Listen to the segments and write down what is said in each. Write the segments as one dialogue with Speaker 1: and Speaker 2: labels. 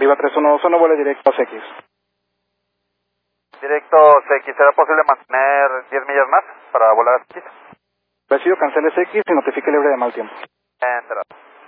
Speaker 1: Viva 3121, vuela directo a CX.
Speaker 2: Directo CX, ¿será posible mantener 10 millas más para volar a CX?
Speaker 1: Recibo, cancele CX y notifique libre de mal tiempo.
Speaker 2: Entrada.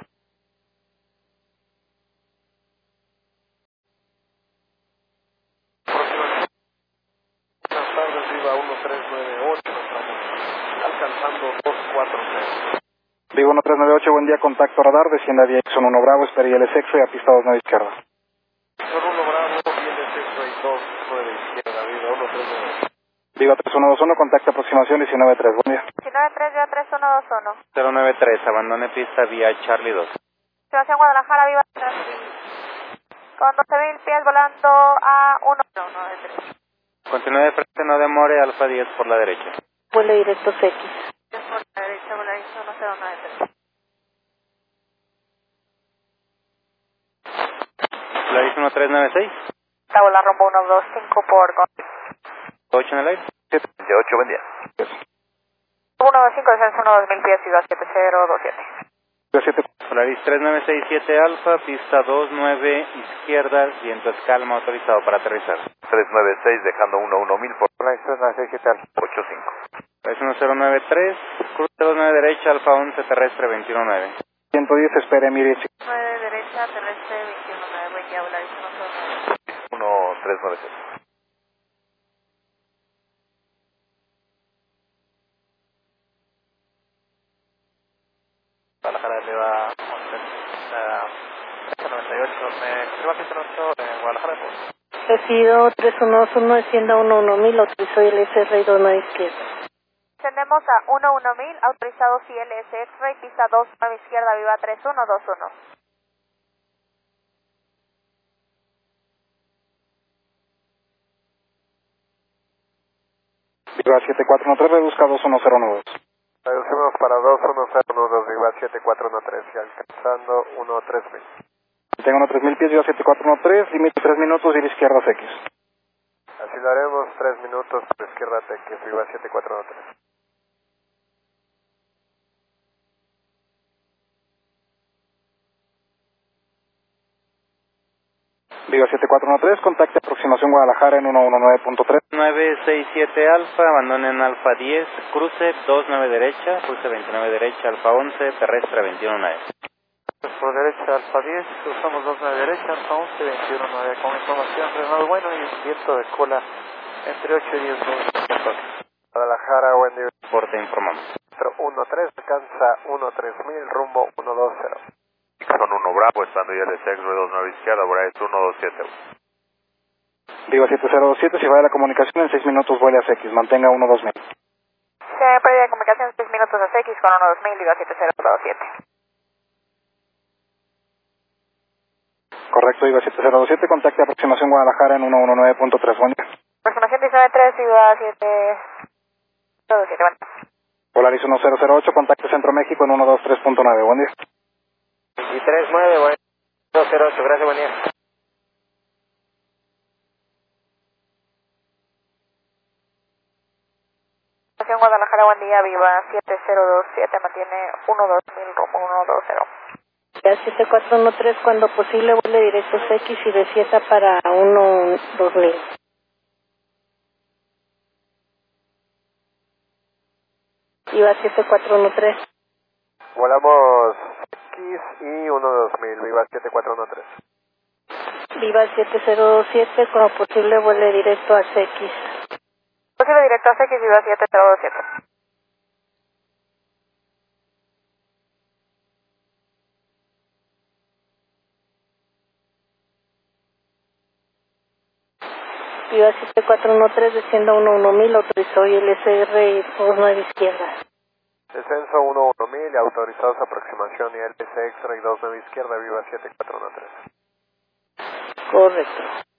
Speaker 3: Buenas tardes, Viva 1398, estamos alcanzando 243.
Speaker 1: Viva 1398, buen día, contacto radar, desciende a Jackson 1 Bravo, espera ILS X-Ray a pista 29 izquierda.
Speaker 3: Son 1 Bravo, ILS X-Ray 29 izquierda, Viva 1398.
Speaker 1: Viva 3121, contacto aproximación 193, buen día.
Speaker 4: 193, Viva 3121.
Speaker 5: 093, abandone pista vía Charlie 2.
Speaker 4: Estimación Guadalajara, Viva 3. Con 12.000 pies volando a 193.
Speaker 5: Continúe de frente, no demore, Alfa 10 por la derecha.
Speaker 6: Vuelo directo CX.
Speaker 4: Por la derecha, Volaris 1093.
Speaker 5: Volaris 1396.
Speaker 4: Tabla rombo 125 por
Speaker 5: 8 en el aire.
Speaker 2: 78, buen día.
Speaker 4: 125, descenso 2000 pies, Ciudad 7027.
Speaker 1: Viva 7.
Speaker 5: Volaris 3967 Alfa, pista 29 izquierda, viento es calma, autorizado para aterrizar.
Speaker 2: 396, dejando 11000 por
Speaker 3: Volaris 3967 Alfa.
Speaker 2: 85.
Speaker 5: Es 1093, cruce 29 derecha, Alfa 11, terrestre 219.
Speaker 1: 110, espere Emirates.
Speaker 4: 9 derecha, terrestre 219. Buen día, Volaris 109.
Speaker 2: 1396.
Speaker 3: Guadalajara le va 98, me va 108 en Guadalajara.
Speaker 6: Recibido 3121, descienda 11000, autorizó ILS X-Ray 29 izquierda.
Speaker 4: Descendemos a 11000, autorizados ILS X-Ray, pista 29 izquierda, Viva 3121.
Speaker 1: Viva 7413, reduzca 2109.
Speaker 3: Reducimos para 21012, Viva 7413 y alcanzando 13000.
Speaker 1: Tengo 3000 pies, Viva 7413, límite 3 minutos, ir izquierda CX.
Speaker 3: Así lo haremos, 3 minutos por izquierda TX, Viva 7413.
Speaker 1: Viva 7413, contacte aproximación Guadalajara en 119.3.
Speaker 5: 967 Alfa, abandonen Alfa 10, cruce 29 derecha, cruce 29 derecha, Alfa 11, terrestre 219.
Speaker 3: Por derecha, Alfa 10, cruzamos 29 derecha, Alfa 11, 219, con información Renault bueno y viento de cola entre 8 y 10 minutos. Guadalajara, buen día.
Speaker 5: Porte informamos.
Speaker 3: 13, alcanza 13000, rumbo 120.
Speaker 2: Son 1 Bravo, estando ILS X-Ray 29 izquierda, Volaris 127.
Speaker 1: Viva 7027, si va de la comunicación en 6 minutos vuele a CX, mantenga 12000.
Speaker 4: Se me pérdida de comunicación 6 minutos a CX con 12000, Viva 7027.
Speaker 1: Correcto, Viva 7027, contacte aproximación Guadalajara en 119.3, buen día.
Speaker 4: Aproximación 193, Viva 727, bueno.
Speaker 1: Volaris 1008, contacte Centro México en 123.9, buen día.
Speaker 3: 239, bueno, 208, gracias, buen día.
Speaker 4: Estación Guadalajara, buen día, Viva 7027, mantiene 12000, rumbo 120.
Speaker 6: Ya 7413, cuando posible, vuele directo CX y descienda para 12000. Viva 7413.
Speaker 3: Volamos X y 12000, Viva 7413.
Speaker 6: Viva 7027, cuando posible, vuele directo a CX.
Speaker 4: Posible directo a CX, Viva 7027.
Speaker 6: Viva 7413, descienda 11000, autorizó ILSR 29 izquierda.
Speaker 3: Descenso 11000, autorizados aproximación y LS X-Ray 29 izquierda, Viva 7413.
Speaker 6: Correcto.